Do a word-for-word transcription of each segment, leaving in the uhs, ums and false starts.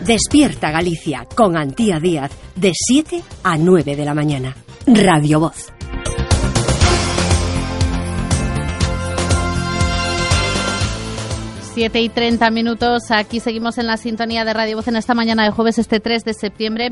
Despierta Galicia con Antía Díaz de siete a nueve de la mañana. Radio Voz. siete y treinta minutos, aquí seguimos en la sintonía de Radio Voz en esta mañana de jueves, este tres de septiembre.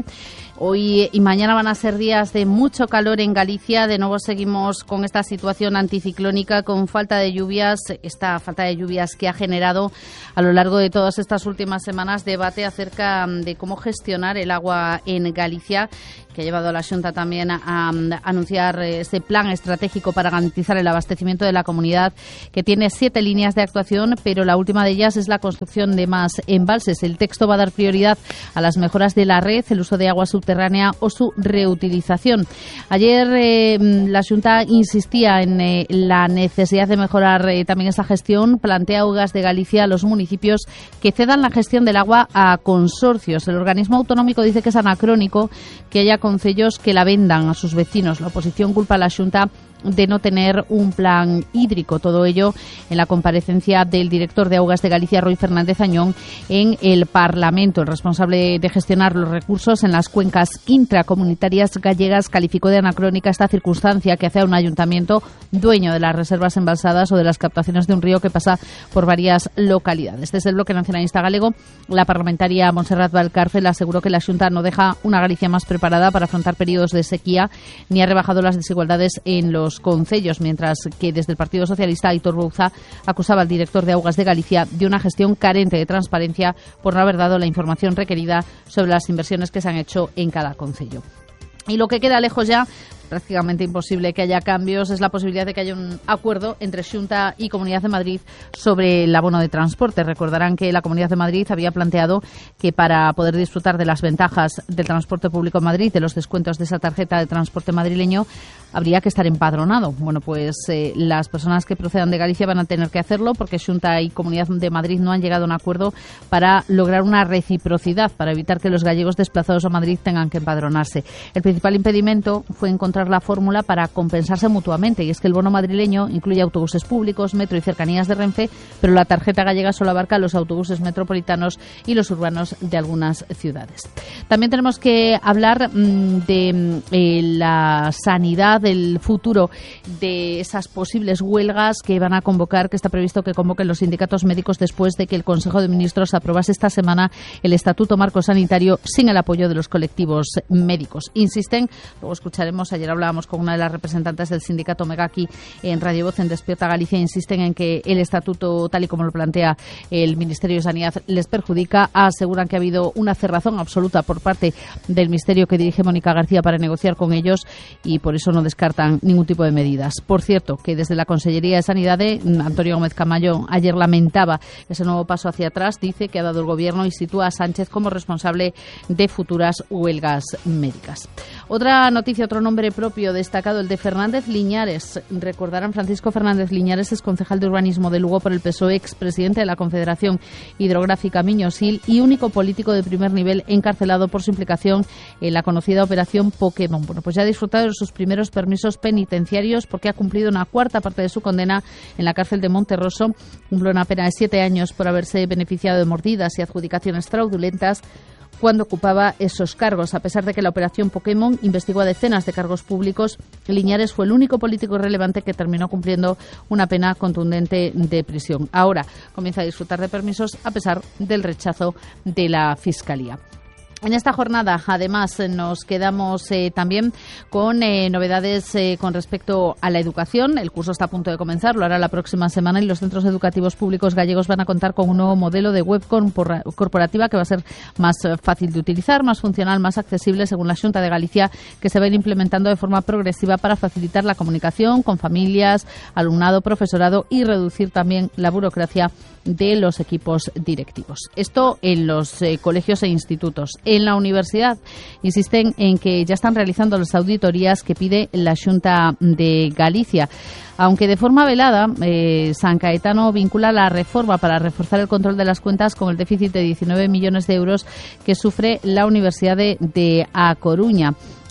Hoy y mañana van a ser días de mucho calor en Galicia. De nuevo seguimos con esta situación anticiclónica, con falta de lluvias, esta falta de lluvias que ha generado a lo largo de todas estas últimas semanas debate acerca de cómo gestionar el agua en Galicia, que ha llevado a la Xunta también a, a anunciar este plan estratégico para garantizar el abastecimiento de la comunidad, que tiene siete líneas de actuación, pero la última de ellas es la construcción de más embalses. El texto va a dar prioridad a las mejoras de la red, el uso de agua subterránea o su reutilización. Ayer eh, la Xunta insistía en eh, la necesidad de mejorar eh, también esa gestión. Plantea Augas de Galicia a los municipios que cedan la gestión del agua a consorcios. El organismo autonómico dice que es anacrónico que haya concellos que la vendan a sus vecinos. La oposición culpa a la Xunta de no tener un plan hídrico. Todo ello en la comparecencia del director de Augas de Galicia, Roi Fernández Añón, en el Parlamento. El responsable de gestionar los recursos en las cuencas intracomunitarias gallegas calificó de anacrónica esta circunstancia que hace a un ayuntamiento dueño de las reservas embalsadas o de las captaciones de un río que pasa por varias localidades. Desde el Bloque Nacionalista Galego, la parlamentaria Montserrat Valcárcel aseguró que la Xunta no deja una Galicia más preparada para afrontar periodos de sequía ni ha rebajado las desigualdades en los concellos, mientras que desde el Partido Socialista Aitor Bouza acusaba al director de Augas de Galicia de una gestión carente de transparencia por no haber dado la información requerida sobre las inversiones que se han hecho en cada concello. Y lo que queda lejos ya, prácticamente imposible que haya cambios, es la posibilidad de que haya un acuerdo entre Xunta y Comunidad de Madrid sobre el abono de transporte. Recordarán que la Comunidad de Madrid había planteado que para poder disfrutar de las ventajas del transporte público en Madrid, de los descuentos de esa tarjeta de transporte madrileño, habría que estar empadronado. Bueno, pues eh, las personas que procedan de Galicia van a tener que hacerlo porque Xunta y Comunidad de Madrid no han llegado a un acuerdo para lograr una reciprocidad, para evitar que los gallegos desplazados a Madrid tengan que empadronarse. El principal impedimento fue encontrar la fórmula para compensarse mutuamente, y es que el bono madrileño incluye autobuses públicos, metro y cercanías de Renfe, pero la tarjeta gallega solo abarca los autobuses metropolitanos y los urbanos de algunas ciudades. También tenemos que hablar mmm, de eh, la sanidad, del futuro de esas posibles huelgas que van a convocar, que está previsto que convoquen los sindicatos médicos después de que el Consejo de Ministros aprobase esta semana el Estatuto Marco Sanitario sin el apoyo de los colectivos médicos. Insisten, luego escucharemos, ayer hablábamos con una de las representantes del sindicato Megaki en Radio Voz en Despierta Galicia, insisten en que el estatuto, tal y como lo plantea el Ministerio de Sanidad, les perjudica. Aseguran que ha habido una cerrazón absoluta por parte del Ministerio que dirige Mónica García para negociar con ellos y por eso no descartan ningún tipo de medidas. Por cierto, que desde la Consellería de Sanidad, Antonio Gómez Camayo ayer lamentaba ese nuevo paso hacia atrás, dice que ha dado el Gobierno y sitúa a Sánchez como responsable de futuras huelgas médicas. Otra noticia, otro nombre propio destacado, el de Fernández Liñares. Recordarán, Francisco Fernández Liñares es concejal de urbanismo de Lugo por el P S O E, expresidente de la Confederación Hidrográfica Miño-Sil y único político de primer nivel encarcelado por su implicación en la conocida operación Pokémon. Bueno, pues ya ha disfrutado de sus primeros permisos penitenciarios porque ha cumplido una cuarta parte de su condena en la cárcel de Monterroso. Cumple una pena de siete años por haberse beneficiado de mordidas y adjudicaciones fraudulentas cuando ocupaba esos cargos. A pesar de que la operación Pokémon investigó a decenas de cargos públicos, Liñares fue el único político relevante que terminó cumpliendo una pena contundente de prisión. Ahora comienza a disfrutar de permisos a pesar del rechazo de la Fiscalía. En esta jornada, además, nos quedamos eh, también con eh, novedades eh, con respecto a la educación. El curso está a punto de comenzar, lo hará la próxima semana y los centros educativos públicos gallegos van a contar con un nuevo modelo de web corporativa que va a ser más fácil de utilizar, más funcional, más accesible, según la Xunta de Galicia, que se va a ir implementando de forma progresiva para facilitar la comunicación con familias, alumnado, profesorado y reducir también la burocracia de los equipos directivos. Esto en los eh, colegios e institutos. En la universidad insisten en que ya están realizando las auditorías que pide la Xunta de Galicia. Aunque de forma velada, eh, San Caetano vincula la reforma para reforzar el control de las cuentas con el déficit de diecinueve millones de euros que sufre la Universidad de, de A Coruña.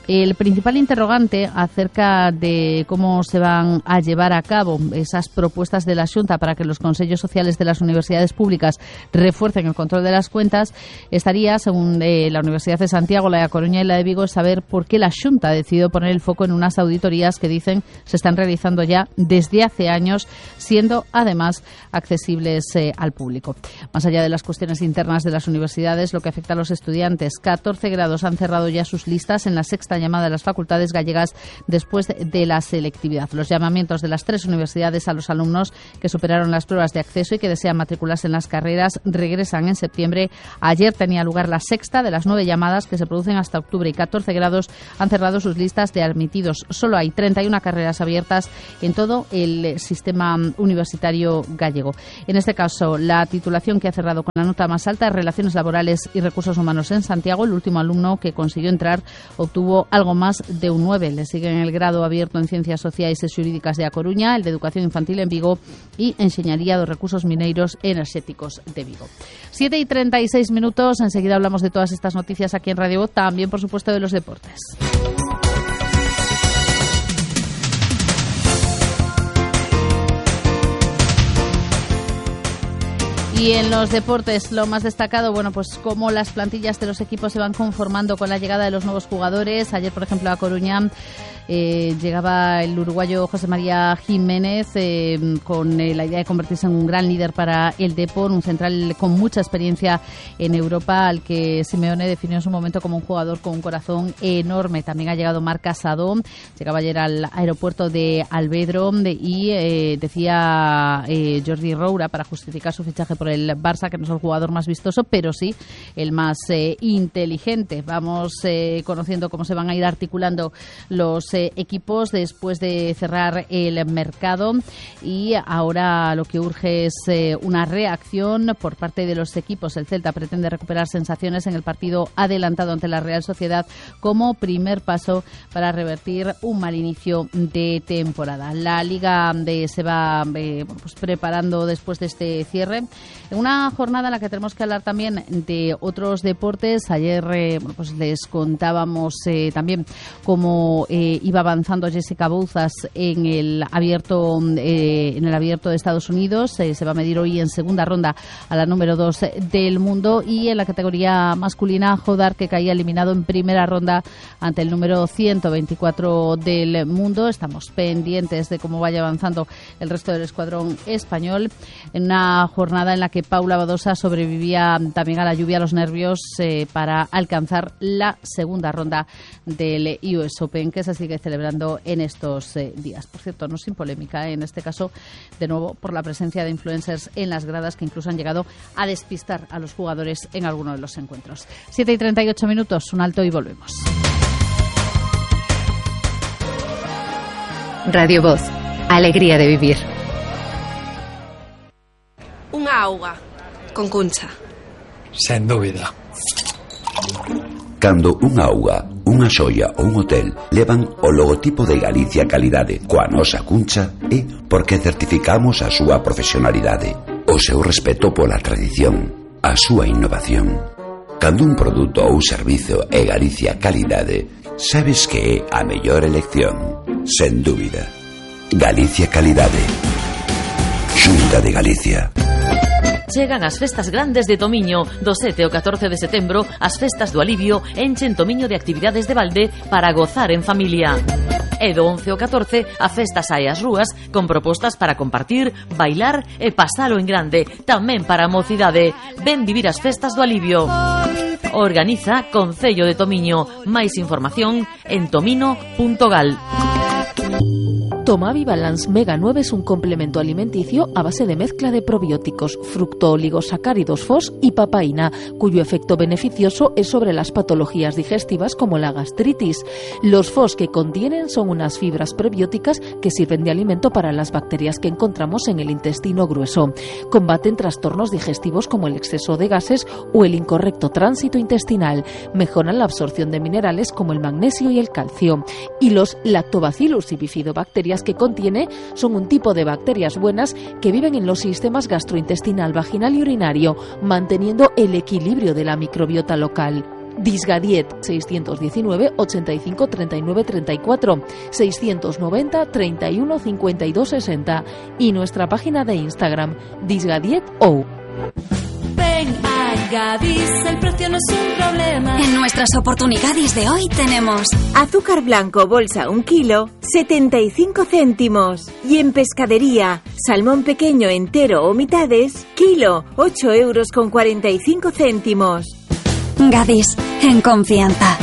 El principal interrogante acerca de cómo se van a llevar a cabo esas propuestas de la Xunta para que los consellos sociales de las universidades públicas refuercen el control de las cuentas estaría, según eh, la Universidad de Santiago, la de A Coruña y la de Vigo, saber por qué la Xunta ha decidido poner el foco en unas auditorías que dicen se están realizando ya desde hace años, siendo además accesibles eh, al público. Más allá de las cuestiones internas de las universidades, lo que afecta a los estudiantes, catorce grados han cerrado ya sus listas en la sexta llamada de las facultades gallegas después de la selectividad. Los llamamientos de las tres universidades a los alumnos que superaron las pruebas de acceso y que desean matricularse en las carreras regresan en septiembre. Ayer tenía lugar la sexta de las nueve llamadas que se producen hasta octubre y catorce grados han cerrado sus listas de admitidos. Solo hay treinta y una carreras abiertas en todo el sistema universitario gallego. En este caso, la titulación que ha cerrado con la nota más alta es Relaciones Laborales y Recursos Humanos en Santiago. El último alumno que consiguió entrar obtuvo algo más de un nueve. Le siguen el grado abierto en Ciencias Sociales y Xurídicas de A Coruña, el de Educación Infantil en Vigo y Enxeñaría dos Recursos Mineiros e Enerxéticos de Vigo. siete y treinta y seis minutos. Enseguida hablamos de todas estas noticias aquí en Radio Voz, también, por supuesto, de los deportes. Y en los deportes, lo más destacado, bueno, pues cómo las plantillas de los equipos se van conformando con la llegada de los nuevos jugadores. Ayer, por ejemplo, a Coruña eh, llegaba el uruguayo José María Jiménez eh, con eh, la idea de convertirse en un gran líder para el Depor, un central con mucha experiencia en Europa, al que Simeone definió en su momento como un jugador con un corazón enorme. También ha llegado Marc Casado, llegaba ayer al aeropuerto de Alvedro y eh, decía eh, Jordi Roura, para justificar su fichaje por el Barça, que no es el jugador más vistoso, pero sí el más eh, inteligente. Vamos eh, conociendo cómo se van a ir articulando los eh, equipos después de cerrar el mercado, y ahora lo que urge es eh, una reacción por parte de los equipos. El Celta pretende recuperar sensaciones en el partido adelantado ante la Real Sociedad como primer paso para revertir un mal inicio de temporada. La Liga de, se va eh, pues preparando después de este cierre. En una jornada en la que tenemos que hablar también de otros deportes. Ayer eh, bueno, pues les contábamos eh, también cómo eh, iba avanzando Jessica Bouzas en el abierto eh, en el abierto de Estados Unidos. Eh, se va a medir hoy en segunda ronda a la número dos del mundo, y en la categoría masculina, Jodar, que caía eliminado en primera ronda ante el número ciento veinticuatro del mundo. Estamos pendientes de cómo vaya avanzando el resto del escuadrón español en una jornada en la que Paula Badosa sobrevivía también a la lluvia, a los nervios, eh, para alcanzar la segunda ronda del U S Open, que se sigue celebrando en estos eh, días. Por cierto, no sin polémica, eh, en este caso, de nuevo, por la presencia de influencers en las gradas que incluso han llegado a despistar a los jugadores en alguno de los encuentros. siete y treinta y ocho minutos, un alto y volvemos. Radio Voz, alegría de vivir. Unha auga con Cuncha. Sen dúbida. Cando unha auga, unha xoia ou un hotel levan o logotipo de Galicia Calidade coa nosa Cuncha, é porque certificamos a súa profesionalidade, o seu respeto pola tradición, a súa innovación. Cando un produto ou servizo é Galicia Calidade, sabes que é a mellor elección, sen dúbida. Galicia Calidade. Xunta de Galicia. Chegan as festas grandes de Tomiño. Do sete ao catorce de setembro, as festas do alivio enchen Tomiño de actividades de balde para gozar en familia. E do once ao catorce, a festa sae ás rúas con propostas para compartir, bailar e pasalo en grande, tamén para a mocidade. Ven vivir as festas do alivio. Organiza Concello de Tomiño. Máis información en tomino punto gal. Tomavi Balance Mega nueve es un complemento alimenticio a base de mezcla de probióticos, fructooligosacáridos F O S y papaína, cuyo efecto beneficioso es sobre las patologías digestivas como la gastritis. Los F O S que contienen son unas fibras prebióticas que sirven de alimento para las bacterias que encontramos en el intestino grueso. Combaten trastornos digestivos como el exceso de gases o el incorrecto tránsito intestinal. Mejoran la absorción de minerales como el magnesio y el calcio. Y los Lactobacillus y bifidobacterias que contiene son un tipo de bacterias buenas que viven en los sistemas gastrointestinal, vaginal y urinario, manteniendo el equilibrio de la microbiota local. Disgadiet seiscientos diecinueve ochenta y cinco treinta y nueve treinta y cuatro, seiscientos noventa treinta y uno cincuenta y dos sesenta y nuestra página de Instagram Disgadiet.ou. Ven a Gadis, el precio no es un problema. En nuestras oportunidades de hoy tenemos azúcar blanco bolsa un kilo, setenta y cinco céntimos. Y en pescadería, salmón pequeño entero o mitades, kilo, ocho euros con cuarenta y cinco céntimos. Gadis, en confianza.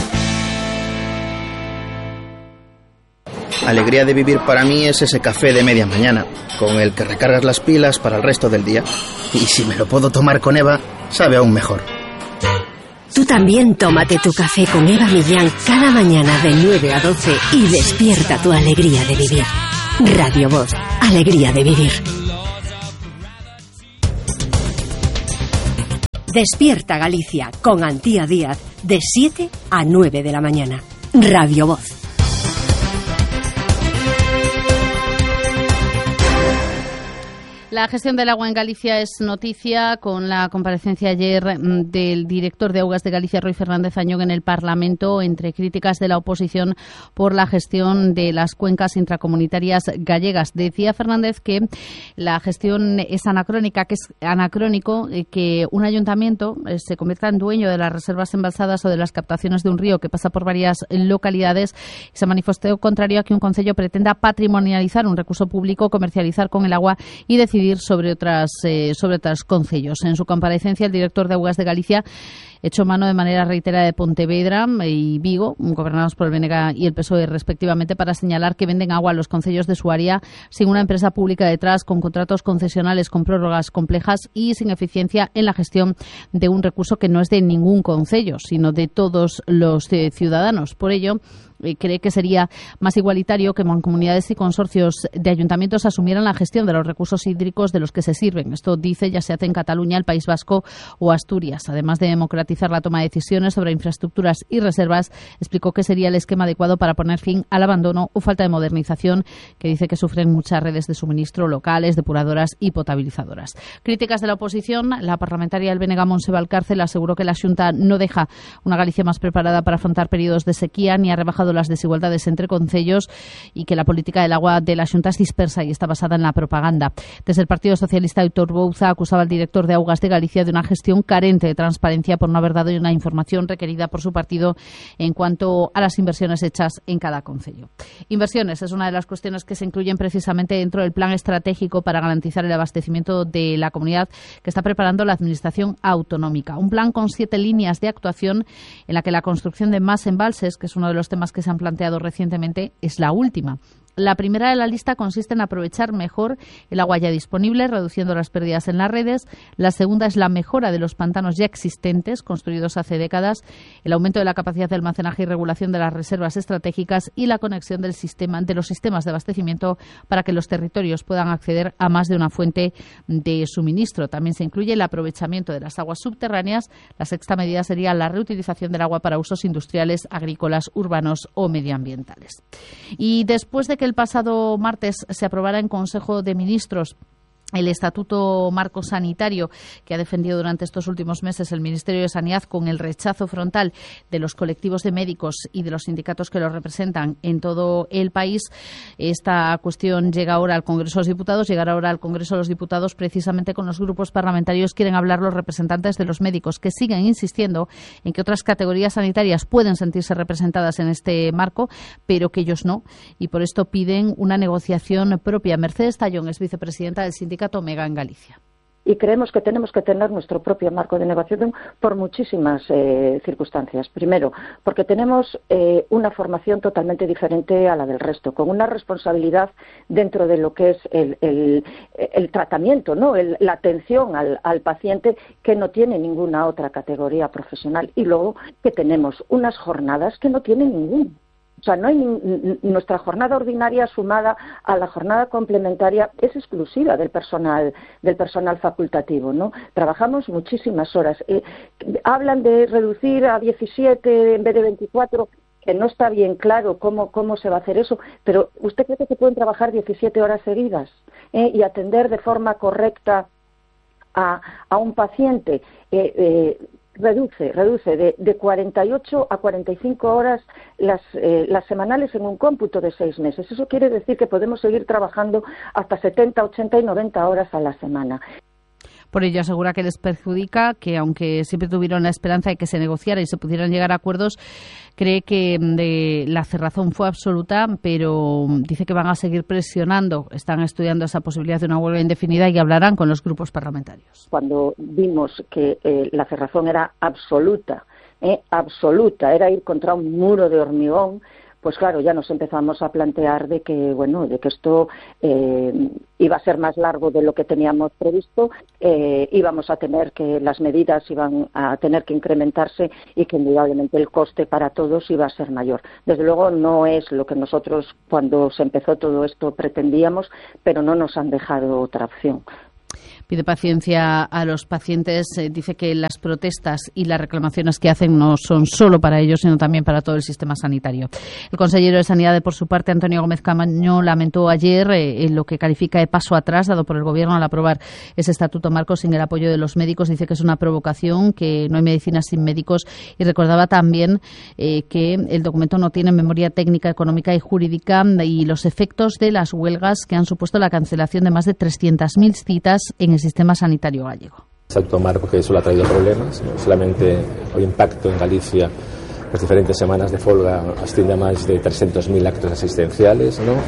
Alegría de vivir para mí es ese café de media mañana, con el que recargas las pilas para el resto del día. Y si me lo puedo tomar con Eva, sabe aún mejor. Tú también tómate tu café con Eva Millán cada mañana de nueve a doce y despierta tu alegría de vivir. Radio Voz, alegría de vivir. Despierta Galicia con Antía Díaz de siete a nueve de la mañana. Radio Voz. La gestión del agua en Galicia es noticia con la comparecencia ayer del director de Augas de Galicia, Roi Fernández Añón, en el Parlamento, entre críticas de la oposición por la gestión de las cuencas intracomunitarias gallegas. Decía Fernández que la gestión es anacrónica, que es anacrónico que un ayuntamiento se convierta en dueño de las reservas embalsadas o de las captaciones de un río que pasa por varias localidades. Se manifestó contrario a que un concello pretenda patrimonializar un recurso público, comercializar con el agua y decidir sobre otras eh, sobre otros concellos. En su comparecencia, el director de Augas de Galicia echó mano de manera reiterada de Pontevedra y Vigo, gobernados por el B N G y el P S O E respectivamente, para señalar que venden agua a los concellos de su área sin una empresa pública detrás, con contratos concesionales con prórrogas complejas y sin eficiencia en la gestión de un recurso que no es de ningún concello, sino de todos los eh, ciudadanos. Por ello, eh, cree que sería más igualitario que mancomunidades y consorcios de ayuntamientos asumieran la gestión de los recursos hídricos de los que se sirven. Esto, dice, ya se hace en Cataluña, el País Vasco o Asturias. Además de democratizar la toma de decisiones sobre infraestructuras y reservas, explicó que sería el esquema adecuado para poner fin al abandono o falta de modernización que dice que sufren muchas redes de suministro locales, depuradoras y potabilizadoras. Críticas de la oposición. La parlamentaria del B N G, Montse Valcárcel, aseguró que la Xunta no deja una Galicia más preparada para afrontar periodos de sequía ni ha rebajado las desigualdades entre concellos y que la política del agua de la Xunta es dispersa y está basada en la propaganda. Desde el Partido Socialista, Aitor Bouza acusaba al director de Augas de Galicia de una gestión carente de transparencia por no haber dado una información requerida por su partido en cuanto a las inversiones hechas en cada concello. Inversiones es una de las cuestiones que se incluyen precisamente dentro del plan estratégico para garantizar el abastecimiento de la comunidad que está preparando la Administración Autonómica. Un plan con siete líneas de actuación en la que la construcción de más embalses, que es uno de los temas que se han planteado recientemente, es la última. La primera de la lista consiste en aprovechar mejor el agua ya disponible, reduciendo las pérdidas en las redes. La segunda es la mejora de los pantanos ya existentes, construidos hace décadas, el aumento de la capacidad de almacenaje y regulación de las reservas estratégicas y la conexión del sistema, de los sistemas de abastecimiento para que los territorios puedan acceder a más de una fuente de suministro. También se incluye el aprovechamiento de las aguas subterráneas. La sexta medida sería la reutilización del agua para usos industriales, agrícolas, urbanos o medioambientales. Y después de que el pasado martes se aprobara en Consejo de Ministros el Estatuto Marco Sanitario que ha defendido durante estos últimos meses el Ministerio de Sanidad, con el rechazo frontal de los colectivos de médicos y de los sindicatos que los representan en todo el país. Esta cuestión llega ahora al Congreso de los Diputados, llegará ahora al Congreso de los Diputados precisamente con los grupos parlamentarios. Quieren hablar los representantes de los médicos, que siguen insistiendo en que otras categorías sanitarias pueden sentirse representadas en este marco, pero que ellos no, y por esto piden una negociación propia. Mercedes Tallón es vicepresidenta del sindicato Omega en Galicia. Y creemos que tenemos que tener nuestro propio marco de negociación por muchísimas eh, circunstancias. Primero, porque tenemos eh, una formación totalmente diferente a la del resto, con una responsabilidad dentro de lo que es el, el, el tratamiento, ¿no? el, la atención al, al paciente, que no tiene ninguna otra categoría profesional. Y luego que tenemos unas jornadas que no tienen ningún. O sea, no hay nuestra jornada ordinaria sumada a la jornada complementaria es exclusiva del personal del personal facultativo, ¿no? Trabajamos muchísimas horas. Eh, hablan de reducir a diecisiete en vez de veinticuatro, que no está bien claro cómo cómo se va a hacer eso, pero ¿usted cree que se pueden trabajar diecisiete horas seguidas eh, y atender de forma correcta a, a un paciente? Eh, eh, Reduce, reduce de, de cuarenta y ocho a cuarenta y cinco horas las, eh, las semanales en un cómputo de seis meses. Eso quiere decir que podemos seguir trabajando hasta setenta, ochenta y noventa horas a la semana. Por ello asegura que les perjudica, que aunque siempre tuvieron la esperanza de que se negociara y se pudieran llegar a acuerdos, cree que de, la cerrazón fue absoluta, pero dice que van a seguir presionando. Están estudiando esa posibilidad de una huelga indefinida y hablarán con los grupos parlamentarios. Cuando vimos que eh, la cerrazón era absoluta, eh, absoluta, era ir contra un muro de hormigón, pues claro, ya nos empezamos a plantear de que, bueno, de que esto eh, iba a ser más largo de lo que teníamos previsto, eh, íbamos a tener que, las medidas iban a tener que incrementarse y que indudablemente el coste para todos iba a ser mayor. Desde luego no es lo que nosotros cuando se empezó todo esto pretendíamos, pero no nos han dejado otra opción. Pide paciencia a los pacientes. Eh, dice que las protestas y las reclamaciones que hacen no son solo para ellos, sino también para todo el sistema sanitario. El consejero de Sanidad, por su parte, Antonio Gómez Camaño, lamentó ayer eh, en lo que califica de paso atrás dado por el Gobierno al aprobar ese estatuto marco sin el apoyo de los médicos. Dice que es una provocación, que no hay medicina sin médicos, y recordaba también eh, que el documento no tiene memoria técnica, económica y jurídica y los efectos de las huelgas que han supuesto la cancelación de más de trescientas mil citas en el sistema sanitario gallego. Estatuto marco que solo ha traído problemas, non solamente o impacto en Galicia, as diferentes semanas de folga asciende a máis de trescentos mil actos asistenciales, non?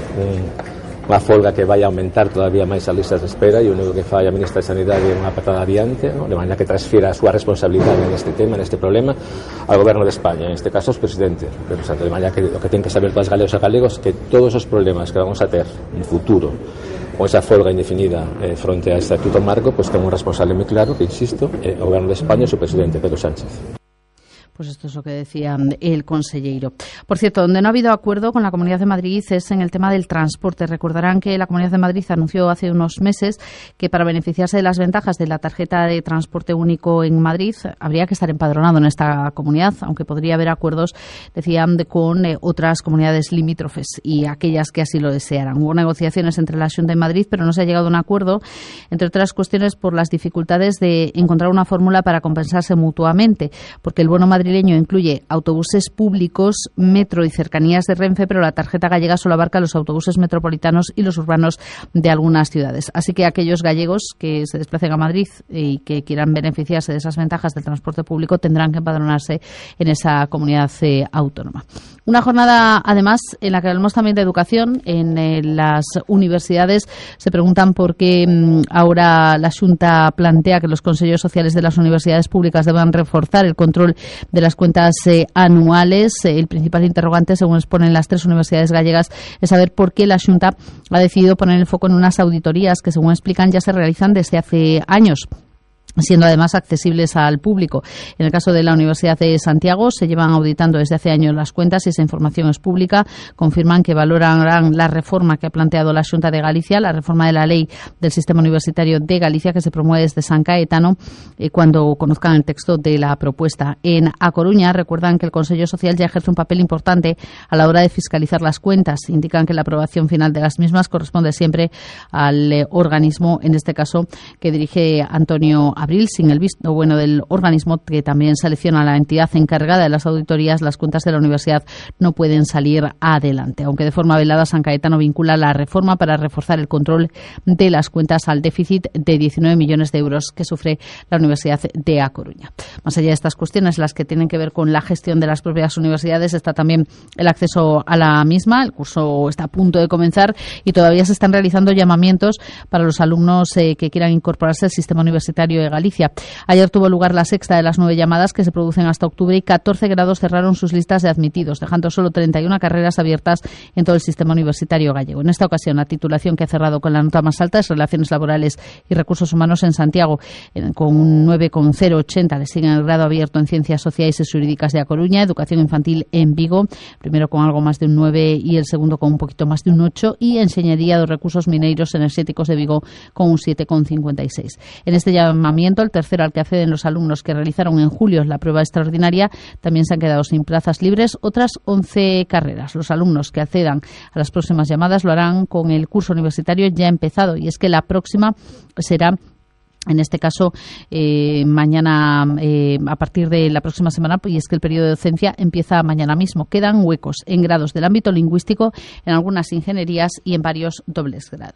Unha folga que vai a aumentar todavía máis as listas de espera, e o único que fai a ministra de Sanidade é unha patada adiante, non? De maneira que transfiera a súa responsabilidade neste tema, neste problema, ao Goberno de España, en este caso, os presidentes. Pero, o sea, de maneira que o que ten que saber todos os galegos e galegos que todos os problemas que vamos a ter no futuro con esa folga indefinida eh, fronte a estatuto marco, pues ten un responsable moi claro, que insisto, é o Goberno de España e o seu presidente, Pedro Sánchez. Pues esto es lo que decía el consejero. Por cierto, donde no ha habido acuerdo con la Comunidad de Madrid es en el tema del transporte. Recordarán que la Comunidad de Madrid anunció hace unos meses que para beneficiarse de las ventajas de la tarjeta de transporte único en Madrid habría que estar empadronado en esta comunidad, aunque podría haber acuerdos, decían, de, con eh, otras comunidades limítrofes y aquellas que así lo desearan. Hubo negociaciones entre la Xunta y Madrid, pero no se ha llegado a un acuerdo, entre otras cuestiones por las dificultades de encontrar una fórmula para compensarse mutuamente, porque el bono madrileño incluye autobuses públicos, metro y cercanías de Renfe, pero la tarjeta gallega solo abarca los autobuses metropolitanos y los urbanos de algunas ciudades. Así que aquellos gallegos que se desplacen a Madrid y que quieran beneficiarse de esas ventajas del transporte público tendrán que empadronarse en esa comunidad eh, autónoma. Una jornada, además, en la que hablamos también de educación. En eh, las universidades se preguntan por qué mmm, ahora la Xunta plantea que los consejos sociales de las universidades públicas deban reforzar el control de las cuentas eh, anuales. Eh, el principal interrogante, según exponen las tres universidades gallegas, es saber por qué la Xunta ha decidido poner el foco en unas auditorías que, según explican, ya se realizan desde hace años, siendo además accesibles al público. En el caso de la Universidad de Santiago, se llevan auditando desde hace años las cuentas y esa información es pública. Confirman que valorarán la reforma que ha planteado la Xunta de Galicia, la reforma de la ley del sistema universitario de Galicia, que se promueve desde San Caetano, eh, cuando conozcan el texto de la propuesta. En A Coruña recuerdan que el Consejo Social ya ejerce un papel importante a la hora de fiscalizar las cuentas. Indican que la aprobación final de las mismas corresponde siempre al eh, organismo, en este caso, que dirige Antonio Abril, sin el visto bueno del organismo, que también selecciona a la entidad encargada de las auditorías. Las cuentas de la universidad no pueden salir adelante, aunque de forma velada San Caetano vincula la reforma para reforzar el control de las cuentas al déficit de diecinueve millones de euros que sufre la Universidad de A Coruña. Más allá de estas cuestiones, las que tienen que ver con la gestión de las propias universidades, está también el acceso a la misma. El curso está a punto de comenzar y todavía se están realizando llamamientos para los alumnos eh, que quieran incorporarse al sistema universitario de Galicia. Ayer tuvo lugar la sexta de las nueve llamadas que se producen hasta octubre y catorce grados cerraron sus listas de admitidos, dejando solo treinta y una carreras abiertas en todo el sistema universitario gallego. En esta ocasión, la titulación que ha cerrado con la nota más alta es Relaciones Laborales y Recursos Humanos en Santiago, con un nueve coma cero ochenta. Le siguen el grado abierto en Ciencias Sociales y Jurídicas de A Coruña, Educación Infantil en Vigo, primero con algo más de un nueve y el segundo con un poquito más de un ocho, y Enseñería de Recursos Mineiros Energéticos de Vigo con un siete coma cincuenta y seis. En este llamamiento, el tercero al que acceden los alumnos que realizaron en julio la prueba extraordinaria, también se han quedado sin plazas libres otras once carreras. Los alumnos que accedan a las próximas llamadas lo harán con el curso universitario ya empezado, y es que la próxima será En este caso, eh, mañana, eh, a partir de la próxima semana, pues, y es que el periodo de docencia empieza mañana mismo. Quedan huecos en grados del ámbito lingüístico, en algunas ingenierías y en varios dobles grados.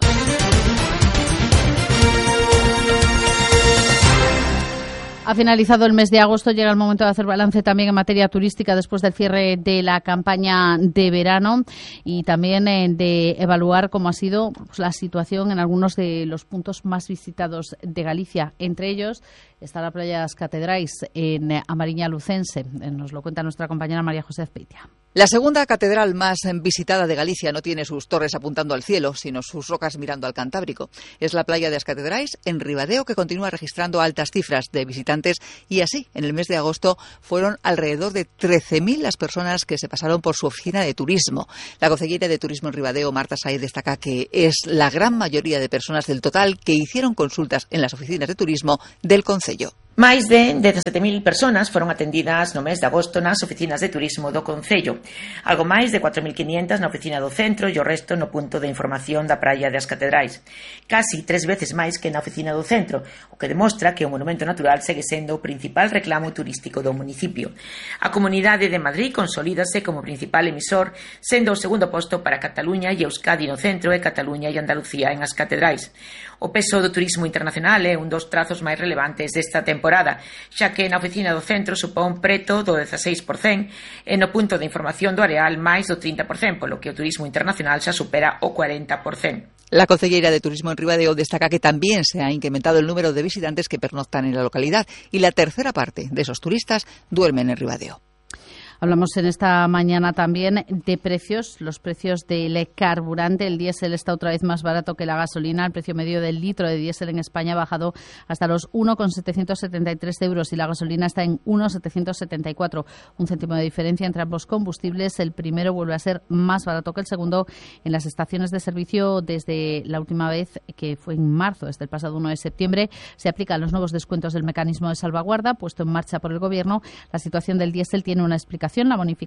Ha finalizado el mes de agosto, llega el momento de hacer balance también en materia turística después del cierre de la campaña de verano y también eh, de evaluar cómo ha sido pues, la situación en algunos de los puntos más visitados de Galicia. Entre ellos está la playa de las Catedrais en eh, Amariña Lucense. Eh, nos lo cuenta nuestra compañera María José Azpeitia. La segunda catedral más visitada de Galicia no tiene sus torres apuntando al cielo, sino sus rocas mirando al Cantábrico. Es la playa de las Catedrais, en Ribadeo, que continúa registrando altas cifras de visitantes y así, en el mes de agosto, fueron alrededor de trece mil las personas que se pasaron por su oficina de turismo. La concelleira de Turismo en Ribadeo, Marta Sáez, destaca que es la gran mayoría de personas del total que hicieron consultas en las oficinas de turismo del concello. Máis de dezasete mil persoas foron atendidas no mes de agosto nas oficinas de turismo do concello. Algo máis de catro mil quinhentas na oficina do centro e o resto no punto de información da praia das Catedrais. Casi tres veces máis que na oficina do centro, o que demostra que o monumento natural segue sendo o principal reclamo turístico do municipio. A Comunidade de Madrid consolídase como principal emisor, sendo o segundo posto para Cataluña e Euskadi no centro e Cataluña e Andalucía en as Catedrais. O peso do turismo internacional é un dos trazos máis relevantes desta temporada, xa que na oficina do centro supón preto do dezaseis por cento e no punto de información do Areal máis do trinta por cento, polo que o turismo internacional xa supera o cuarenta por cento. La concelleira de Turismo en Ribadeo destaca que también se ha incrementado el número de visitantes que pernoctan en la localidad y la tercera parte de esos turistas duermen en Ribadeo. Hablamos en esta mañana también de precios, los precios del carburante. El diésel está otra vez más barato que la gasolina. El precio medio del litro de diésel en España ha bajado hasta los uno coma setecientos setenta y tres euros y la gasolina está en uno coma setecientos setenta y cuatro. Un céntimo de diferencia entre ambos combustibles. El primero vuelve a ser más barato que el segundo en las estaciones de servicio desde la última vez, que fue en marzo, desde el pasado uno de septiembre. Se aplican los nuevos descuentos del mecanismo de salvaguarda puesto en marcha por el Gobierno. La situación del diésel tiene una explicación. La bonificación